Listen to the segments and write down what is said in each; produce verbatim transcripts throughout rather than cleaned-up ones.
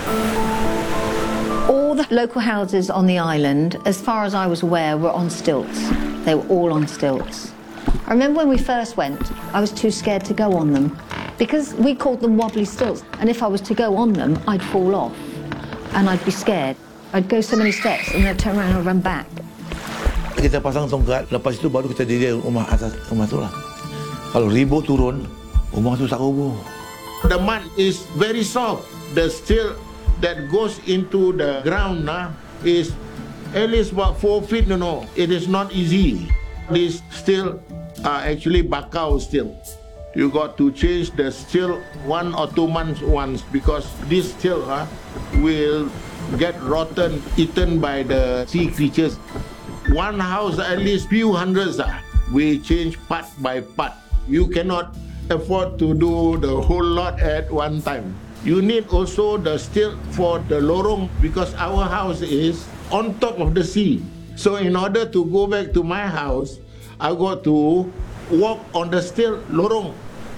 All the local houses on the island, as far as I was aware, were on stilts. They were all on stilts. I remember when we first went, I was too scared to go on them because we called them wobbly stilts, and if I was to go on them, I'd fall off and I'd be scared. I'd go so many steps and then I'd turn around and run back. Kita pasang tongkat, lepas itu baru kita diri rumah atas rumah tu lah. Kalau ribut turun, rumah tu tak roboh. The mud is very soft. The steel that goes into the ground nah, is at least about four feet, you know. It is not easy. These steel are actually bakau steel. You got to change the steel one or two months once because this steel huh, will get rotten, eaten by the sea creatures. One house at least few hundreds uh, we change part by part. You cannot afford to do the whole lot at one time. You need also the steel for the lorong because our house is on top of the sea. So in order to go back to my house, I got to walk on the steel lorong.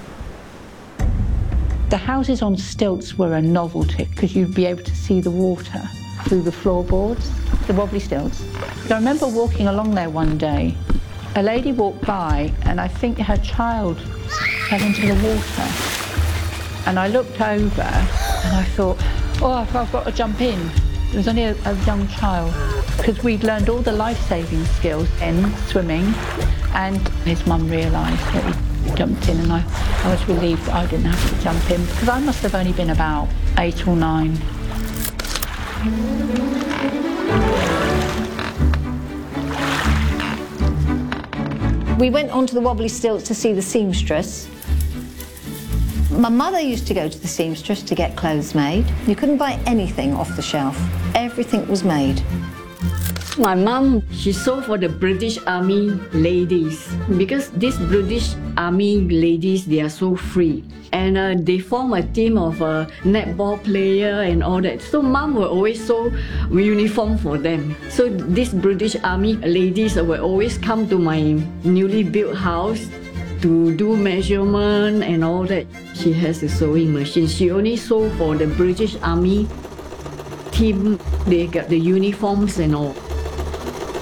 The houses on stilts were a novelty because you'd be able to see the water through the floorboards, the wobbly stilts. I remember walking along there one day. A lady walked by and I think her child fell into the water. And I looked over and I thought, oh, I've, I've got to jump in. It was only a, a young child because we'd learned all the life-saving skills in swimming, and his mum realised that he jumped in, and I, I was relieved that I didn't have to jump in because I must have only been about eight or nine. We went onto the wobbly stilts to see the seamstress. My mother used to go to the seamstress to get clothes made. You couldn't buy anything off the shelf. Everything was made. My mum, she sewed for the British Army ladies because these British Army ladies, they are so free. And uh, they form a team of a netball player and all that. So mum will always sew uniform for them. So these British Army ladies will always come to my newly built house to do measurement and all that. She has a sewing machine. She only sew for the British Army team. They got the uniforms and all.